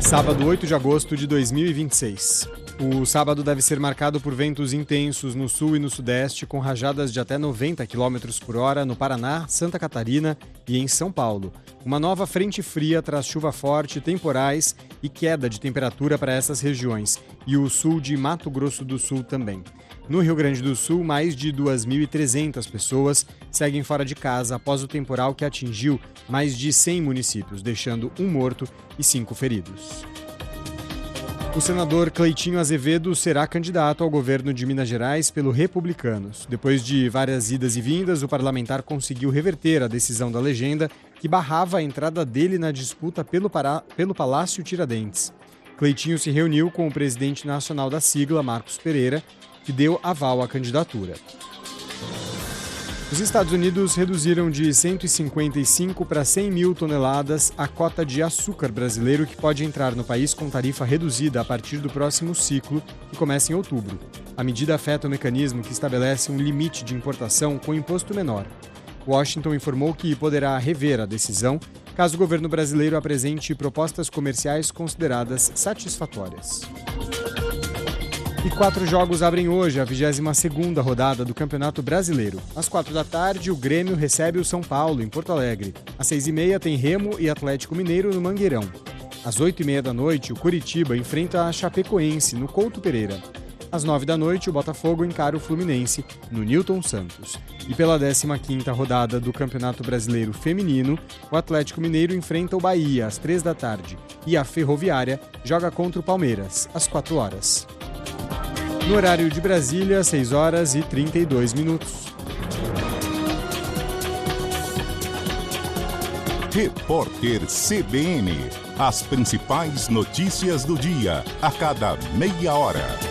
Sábado, 8 de agosto de 2026. O sábado deve ser marcado por ventos intensos no sul e no sudeste, com rajadas de até 90 km por hora no Paraná, Santa Catarina e em São Paulo. Uma nova frente fria traz chuva forte, temporais e queda de temperatura para essas regiões, e o sul de Mato Grosso do Sul também. No Rio Grande do Sul, mais de 2.300 pessoas seguem fora de casa após o temporal que atingiu mais de 100 municípios, deixando um morto e 5 feridos. O senador Cleitinho Azevedo será candidato ao governo de Minas Gerais pelo Republicanos. Depois de várias idas e vindas, o parlamentar conseguiu reverter a decisão da legenda que barrava a entrada dele na disputa pelo Palácio Tiradentes. Cleitinho se reuniu com o presidente nacional da sigla, Marcos Pereira, que deu aval à candidatura. Os Estados Unidos reduziram de 155 para 100 mil toneladas a cota de açúcar brasileiro que pode entrar no país com tarifa reduzida a partir do próximo ciclo, que começa em outubro. A medida afeta o mecanismo que estabelece um limite de importação com imposto menor. Washington informou que poderá rever a decisão caso o governo brasileiro apresente propostas comerciais consideradas satisfatórias. E 4 jogos abrem hoje a 22ª rodada do Campeonato Brasileiro. Às 4 da tarde, o Grêmio recebe o São Paulo, em Porto Alegre. Às 6h30 tem Remo e Atlético Mineiro no Mangueirão. Às 8h30 da noite, o Coritiba enfrenta a Chapecoense, no Couto Pereira. Às 9 da noite, o Botafogo encara o Fluminense, no Newton Santos. E pela 15ª rodada do Campeonato Brasileiro Feminino, o Atlético Mineiro enfrenta o Bahia, às 3 da tarde. E a Ferroviária joga contra o Palmeiras, às 4 horas. No horário de Brasília, 6h32. Repórter CBN. As principais notícias do dia, a cada meia hora.